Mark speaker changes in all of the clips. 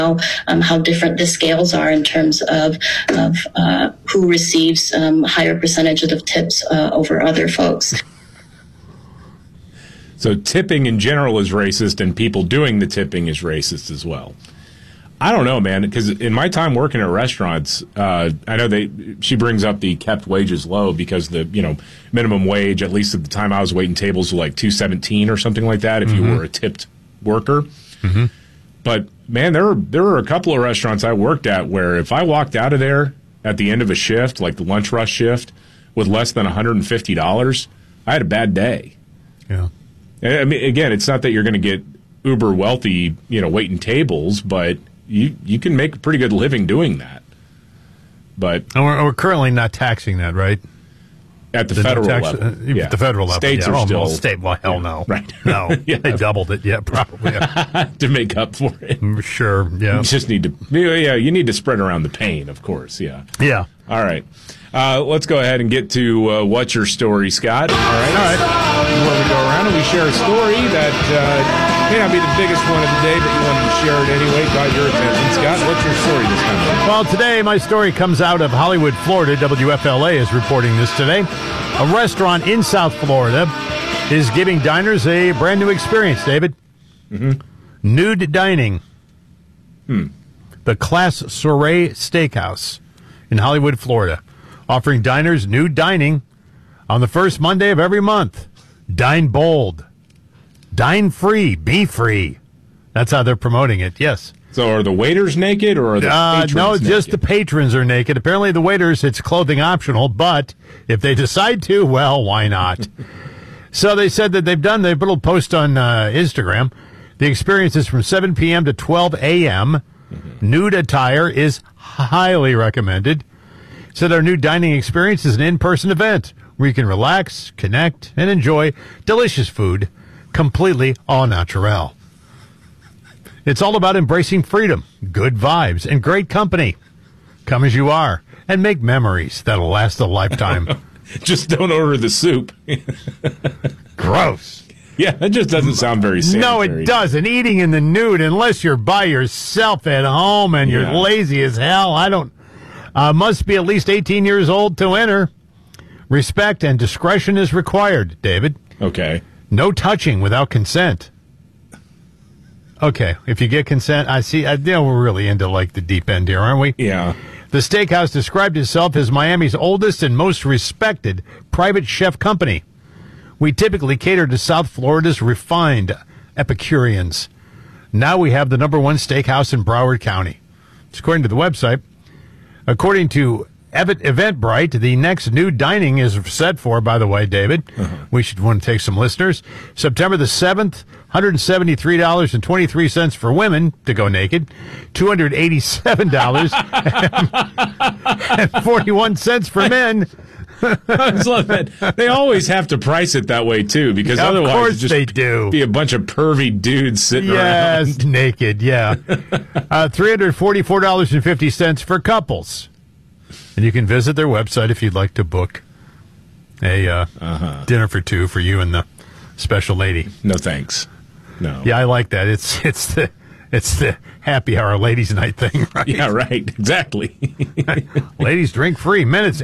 Speaker 1: how different the scales are in terms of who receives higher percentages of tips over other folks.
Speaker 2: So tipping in general is racist, and people doing the tipping is racist as well. I don't know, man, because in my time working at restaurants, I know she brings up the kept wages low because the minimum wage, at least at the time I was waiting tables, was like $2.17 or something like that if you were a tipped worker. Mm-hmm. But man, there were a couple of restaurants I worked at where if I walked out of there at the end of a shift, like the lunch rush shift, with less than $150, I had a bad day.
Speaker 3: Yeah.
Speaker 2: I mean, again, it's not that you're going to get uber wealthy, waiting tables, but you can make a pretty good living doing that. But
Speaker 3: and we're currently not taxing that, right?
Speaker 2: At the federal level.
Speaker 3: Yeah. At the federal level.
Speaker 2: States are still...
Speaker 3: Well, hell no.
Speaker 2: Right.
Speaker 3: No. Yeah. They doubled it. Yeah, probably. Yeah.
Speaker 2: To make up for it.
Speaker 3: Sure, yeah.
Speaker 2: You just need to... Yeah, you need to spread around the pain, of course, yeah.
Speaker 3: Yeah.
Speaker 2: All right. Let's go ahead and get to What's Your Story, Scott. All right. This is where we go around and we share a story that may not be the biggest one of the day, but you wanted to share it anyway. Got your attention. Scott, what's your story this time?
Speaker 3: Well, today my story comes out of Hollywood, Florida. WFLA is reporting this today. A restaurant in South Florida is giving diners a brand new experience, David.
Speaker 2: Mm-hmm.
Speaker 3: Nude dining. The Class Soiree Steakhouse in Hollywood, Florida, offering diners nude dining on the first Monday of every month. Dine bold. Dine free. Be free. That's how they're promoting it, yes.
Speaker 2: So are the waiters naked or are the patrons
Speaker 3: no,
Speaker 2: naked?
Speaker 3: just the patrons are naked. Apparently the waiters, it's clothing optional, but if they decide to, well, why not? So they said that they've done, they put a little post on Instagram. The experience is from 7 p.m. to 12 a.m. Nude attire is highly recommended. Said our new dining experience is an in-person event where you can relax, connect, and enjoy delicious food, completely au naturel. It's all about embracing freedom, good vibes, and great company. Come as you are and make memories that'll last a lifetime.
Speaker 2: Just don't order the soup.
Speaker 3: Gross.
Speaker 2: Yeah, that just doesn't sound very sanitary.
Speaker 3: No, it doesn't. Eating in the nude, unless you're by yourself at home and you're lazy as hell, must be at least 18 years old to enter. Respect and discretion is required, David.
Speaker 2: Okay.
Speaker 3: No touching without consent. Okay, if you get consent, I see. We're really into like the deep end here, aren't we?
Speaker 2: Yeah.
Speaker 3: The steakhouse described itself as Miami's oldest and most respected private chef company. We typically cater to South Florida's refined Epicureans. Now we have the number one steakhouse in Broward County. It's according to the website. According to Eventbrite, the next nude dining is set for, by the way, David, we should want to take some listeners, September the 7th, $173.23 for women to go naked, $287.41 for men.
Speaker 2: I just love that. They always have to price it that way, too, because otherwise
Speaker 3: just they do.
Speaker 2: Be a bunch of pervy dudes sitting around.
Speaker 3: Yes, naked, yeah. $344.50 for couples. And you can visit their website if you'd like to book a dinner for two for you and the special lady.
Speaker 2: No thanks. No.
Speaker 3: Yeah, I like that. It's the happy hour ladies' night thing, right?
Speaker 2: Yeah, right. Exactly.
Speaker 3: Ladies drink free. Men, it's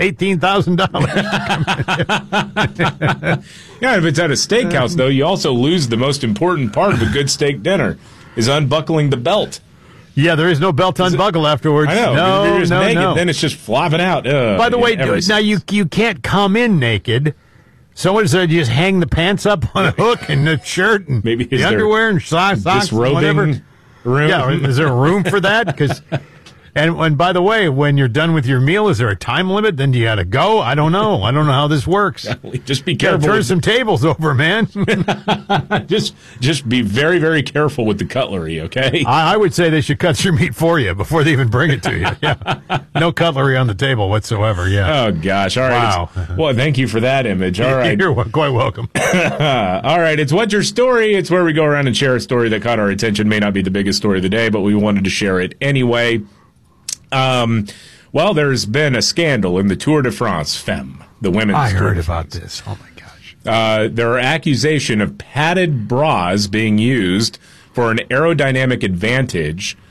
Speaker 3: $18,000.
Speaker 2: Yeah, if it's at a steakhouse, though, you also lose the most important part of a good steak dinner, is unbuckling the belt.
Speaker 3: Yeah, there is no belt unbuckle afterwards.
Speaker 2: I know.
Speaker 3: No,
Speaker 2: you're just naked,
Speaker 3: no.
Speaker 2: Then it's just flopping out.
Speaker 3: By the way, now you can't come in naked. So what is there? You just hang the pants up on a hook and the shirt and
Speaker 2: maybe
Speaker 3: the underwear and socks and whatever.
Speaker 2: Room?
Speaker 3: Yeah, is there room for that? Because and by the way, when you're done with your meal, is there a time limit? Then do you got to go? I don't know. I don't know how this works.
Speaker 2: Just be careful.
Speaker 3: Turn some tables over, man.
Speaker 2: just be very, very careful with the cutlery, okay?
Speaker 3: I would say they should cut your meat for you before they even bring it to you. Yeah. No cutlery on the table whatsoever, yeah.
Speaker 2: Oh, gosh. All right.
Speaker 3: Wow.
Speaker 2: Well, thank you for that image. All right.
Speaker 3: You're quite welcome.
Speaker 2: All right. It's What's Your Story? It's where we go around and share a story that caught our attention. May not be the biggest story of the day, but we wanted to share it anyway. Well, there's been a scandal in the Tour de France Femme, the women's
Speaker 3: I
Speaker 2: Tour
Speaker 3: heard
Speaker 2: de
Speaker 3: about
Speaker 2: France.
Speaker 3: this. Oh, my gosh.
Speaker 2: There are accusations of padded bras being used for an aerodynamic advantage